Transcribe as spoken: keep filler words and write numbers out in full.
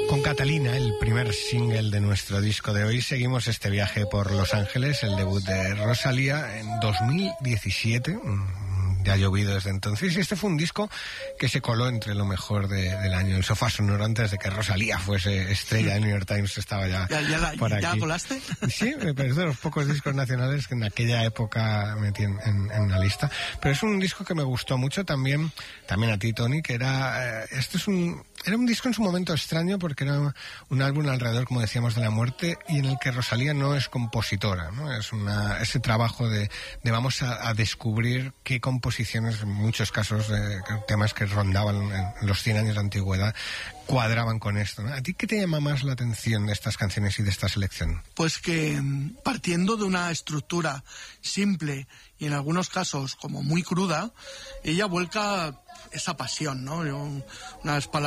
Con Catalina, el primer single de nuestro disco de hoy, seguimos este viaje por Los Ángeles, el debut de Rosalía en dos mil diecisiete. Ya ha llovido desde entonces y este fue un disco que se coló entre lo mejor de, del año. El sofá sonoro, antes de que Rosalía fuese estrella de New York Times, estaba ya, ¿Ya, ya, la, por aquí. ¿Ya colaste? Sí, pero es de los pocos discos nacionales que en aquella época metí en, en, en la lista. Pero es un disco que me gustó mucho también, también a ti, Tony, que era... Eh, esto es un... Era un disco en su momento extraño porque era un álbum alrededor, como decíamos, de la muerte y en el que Rosalía no es compositora, ¿no? Es una, ese trabajo de, de vamos a, a descubrir qué composiciones, en muchos casos, de temas que rondaban en los cien años de antigüedad, cuadraban con esto, ¿no? ¿A ti qué te llama más la atención de estas canciones y de esta selección? Pues que partiendo de una estructura simple y en algunos casos como muy cruda, ella vuelca esa pasión, ¿no? Unas palabras